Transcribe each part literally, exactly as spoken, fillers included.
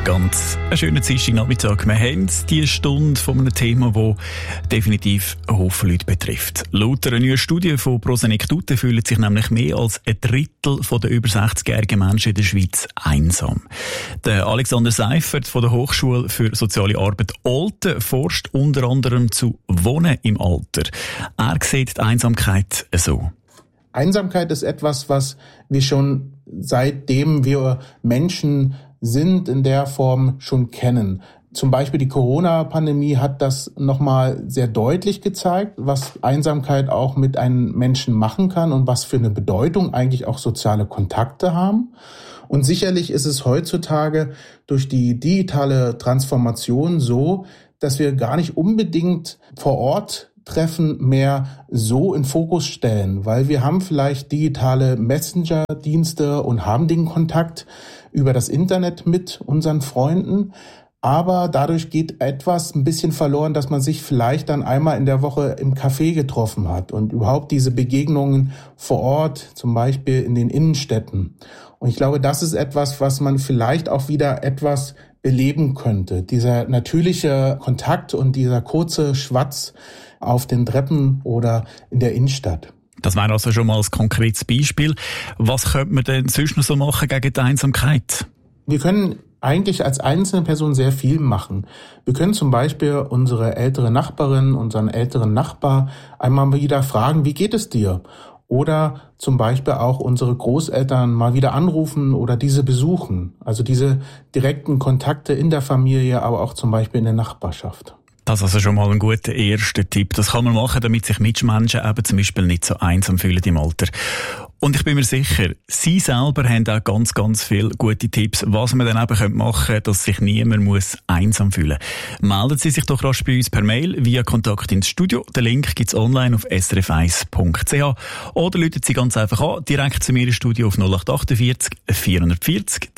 Ganz einen schönen Dienstagnachmittag. Wir haben diese Stunde von einem Thema, das definitiv einen Haufen Leute betrifft. Laut einer neuen Studie von Prosenektute fühlen sich nämlich mehr als ein Drittel der über sechzigjährigen Menschen in der Schweiz einsam. Der Alexander Seifert von der Hochschule für Soziale Arbeit Olten forscht unter anderem zu Wohnen im Alter. Er sieht die Einsamkeit so. Einsamkeit ist etwas, was wir schon seitdem wir Menschen sind, in der Form schon kennen. Zum Beispiel die Corona-Pandemie hat das nochmal sehr deutlich gezeigt, was Einsamkeit auch mit einem Menschen machen kann und was für eine Bedeutung eigentlich auch soziale Kontakte haben. Und sicherlich ist es heutzutage durch die digitale Transformation so, dass wir gar nicht unbedingt vor Ort Treffen mehr so in Fokus stellen, weil wir haben vielleicht digitale Messenger-Dienste und haben den Kontakt über das Internet mit unseren Freunden, aber dadurch geht etwas ein bisschen verloren, dass man sich vielleicht dann einmal in der Woche im Café getroffen hat und überhaupt diese Begegnungen vor Ort, zum Beispiel in den Innenstädten. Und ich glaube, das ist etwas, was man vielleicht auch wieder etwas beleben könnte. Dieser natürliche Kontakt und dieser kurze Schwatz auf den Treppen oder in der Innenstadt. Das wäre also schon mal ein konkretes Beispiel. Was könnte man denn sonst noch so machen gegen die Einsamkeit? Wir können eigentlich als einzelne Person sehr viel machen. Wir können zum Beispiel unsere ältere Nachbarin, unseren älteren Nachbar einmal wieder fragen, wie geht es dir? Oder zum Beispiel auch unsere Großeltern mal wieder anrufen oder diese besuchen. Also diese direkten Kontakte in der Familie, aber auch zum Beispiel in der Nachbarschaft. Das ist also schon mal ein guter erster Tipp. Das kann man machen, damit sich Mitmenschen eben zum Beispiel nicht so einsam fühlen im Alter. Und ich bin mir sicher, Sie selber haben auch ganz, ganz viele gute Tipps, was man dann eben machen könnte, dass sich niemand muss einsam fühlen muss. Melden Sie sich doch rasch bei uns per Mail via Kontakt ins Studio. Den Link gibt es online auf s r f eins punkt c h oder rufen Sie ganz einfach an, direkt zu mir ins Studio auf null acht achtundvierzig vierhundertvierzig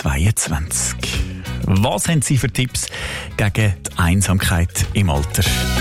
zweihundertzweiundzwanzig. Was haben Sie für Tipps gegen die Einsamkeit im Alter?